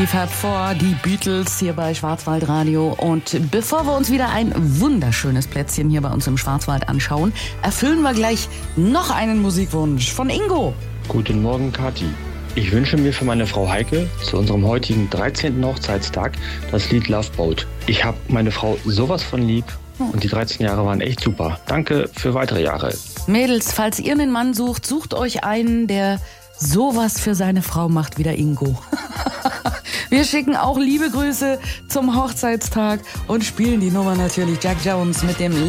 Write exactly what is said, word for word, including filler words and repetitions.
die Fab Four, die Beatles hier bei Schwarzwaldradio. Und bevor wir uns wieder ein wunderschönes Plätzchen hier bei uns im Schwarzwald anschauen, erfüllen wir gleich noch einen Musikwunsch von Ingo. Guten Morgen, Kathi. Ich wünsche mir für meine Frau Heike zu unserem heutigen dreizehnten Hochzeitstag das Lied Love Boat. Ich habe meine Frau sowas von lieb und die dreizehn Jahre waren echt super. Danke für weitere Jahre. Mädels, falls ihr einen Mann sucht, sucht euch einen, der sowas für seine Frau macht wie der Ingo. Wir schicken auch liebe Grüße zum Hochzeitstag und spielen die Nummer natürlich Jack Jones mit dem